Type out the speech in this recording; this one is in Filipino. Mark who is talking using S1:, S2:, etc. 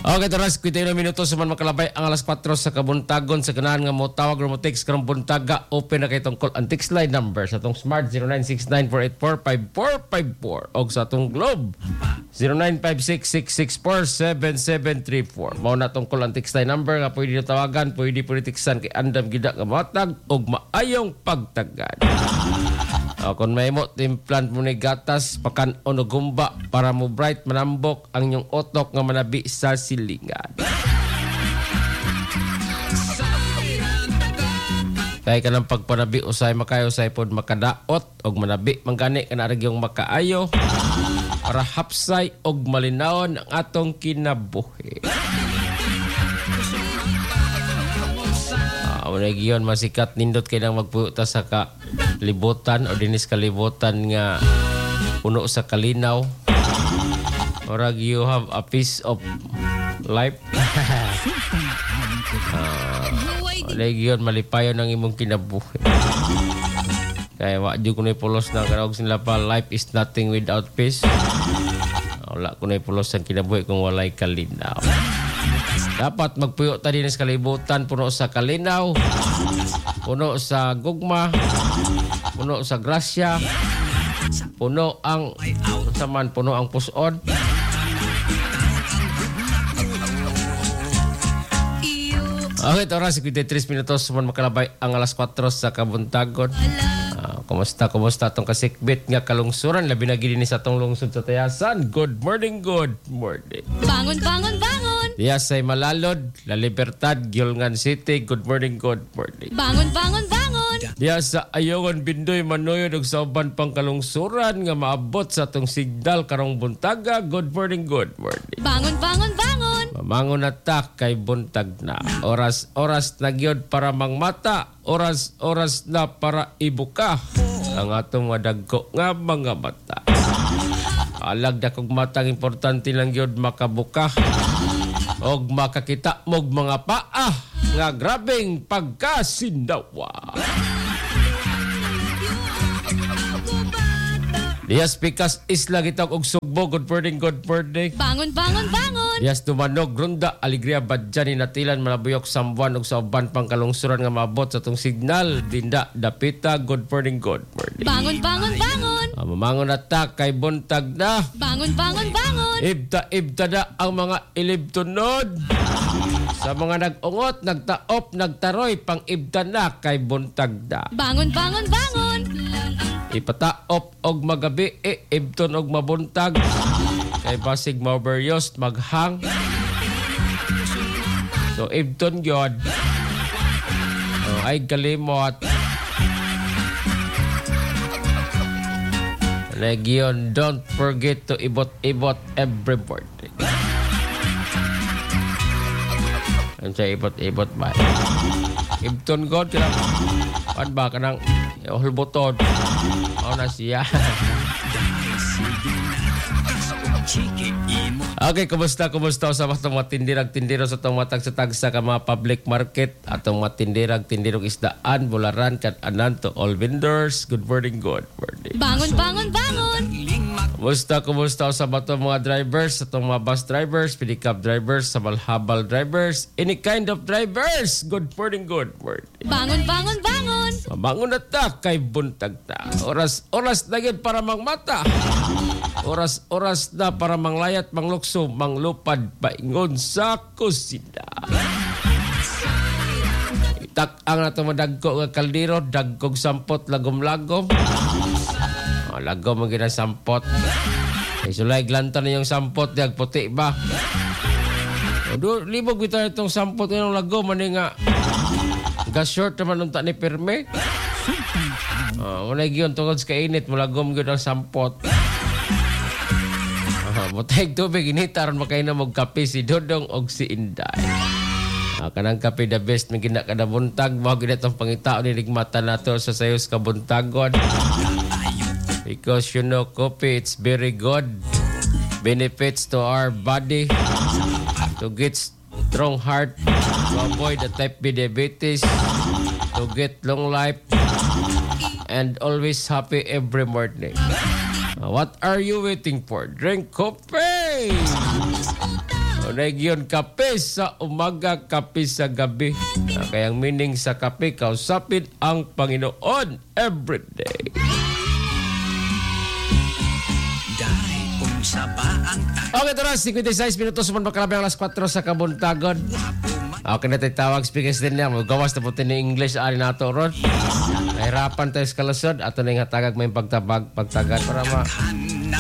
S1: Okay, taras, 21 minutos sa man makalabay ang alas 4 sa kabuntagon sa ganahan nga mo tawag o mo text karong buntaga. Open na kay itong call and text line number sa itong Smart 0969-484-5454 o sa itong Globe 0956-664-7734. Mao na itong call and text line number nga pwede na tawagan, pwede textan kay andam gida nga matag o maayong pagtagad. Kung may mo, timplant mo ni gatas, pakan o gumba para mo bright manambok ang inyong otok nga manabi sa silingan. Kaya ka ng pagpanabi, usay makayo, usay pod makadaot, og manabi, manggani ka na yung makaayo, para hapsay og malinawon ang atong kinabuhi. Giyon masikat nindot kay nang magputa sa kalibutan o dinis kalibutan nga puno sa kalinaw. Orag you have a piece of life. Giyon malipayon ang imong kinabuhi. Kaya wa jud kunoy pulos na karog sila pa, life is nothing without peace. Wala kunoy pulos ang kinabuhi kung walay kalinaw. Dapat magpuyo ta din sa kalibutan, puno sa kalinaw, puno sa gugma, puno sa grasya, puno ang puson. Okay, oras 53 minutos man makalabay ang alas 4 sa kabuntagon. Kumusta itong kasikbit nga kalungsuran, labi na gini sa itong lungsod sa Tayasan. Good morning.
S2: Bangon.
S1: Diyas ay Malalod, La Libertad, Gilngan City. Good morning.
S2: Bangon.
S1: Diyas sa Ayongan, Bindoy, Manoyod, ug sa uban pang kalungsuran nga maabot sa itong signal karong buntaga. Good morning.
S2: Bangon.
S1: Mamangon na tak kay buntag na. Oras na gyud para mangmata. Oras na para ibuka ang atong madagko nga mga mata. Alag na kong matang importante lang gyud makabuka og makakita mog mga paa nga grabeng pagkasindawa. Diyas Pikas Isla Gitag og Sugbo. Good morning.
S2: Bangon.
S1: Diyas Tumanog, Grunda, Alegria, Badjani, Natilan, Malabuyok, Sambuan ug sa uban pang kalungsuran nga maabot sa tong signal. Dinda, Dapita. Good morning.
S2: Bangon.
S1: Mamangon na ta kay buntag na.
S2: Bangon.
S1: Ibta na ang mga ilibtunod. Sa mga nag-ungot, nagtaop, nagtaroy, pang ibta na kay buntag na.
S2: Bangon.
S1: Ipataop og magabi, ibton og mabuntag. Kay basig maberyos, maghang. So, ibton yun. Ay kalimot. Legion, don't forget to ibot every morning. Ano siya ibot ba? Ibton God, pan ba ka ng hulbotod? O na siya. Okay, kumusta sa mga tindirag-tindiro sa itong matag-sa-tagsa ka mga public market atong mga tindirag-tindirog isdaan, bularan, kat-anan to all vendors. Good morning.
S2: Bangon.
S1: Kumusta sa mga drivers, sa itong mga bus drivers, pick-up drivers, sa malhabal drivers, any kind of drivers. Good morning.
S2: Bangon.
S1: Mabangon na ta kay buntag ta. Oras na yun para mangmata. Oras na para manglayat, manglukso, manglupad, paingon sa kusina. Itak ang nato madagko nga kaldero, dagkog sampot, lagom-lagom. Lagom ang ginasampot. Isulay glantan na yung sampot, diag puti ba? Libog kita itong sampot yung lagom, mani nga ga-short naman nung ni Pirme. Unay yun, tungkol sa kainit, malagom yun ang sampot. Mutayag tubig, initaron makay na magkape si Dodong o si Inday. Kanang kape the best na ginakadabuntag. Mga ginatong pangitao ni Ligmata na to sa sayos kabuntagon. Because you know, coffee, it's very good. Benefits to our body. To get strong heart. To avoid the type B diabetes. To get long life. And always happy every morning. What are you waiting for? Drink coffee! Region kape sa umaga, kape sa gabi. Kaya ang meaning sa kape, kausapin ang Panginoon everyday. Okay, ito na, 56 minutos man makalabi ang alas 4 sa kabuntagon. Okay na tayo tawag, speakers din niya. Magawas na po ni English, ari na ito, Ron. Nahirapan tayo sa kalasod. Ato na yung hatagag may pagtagan para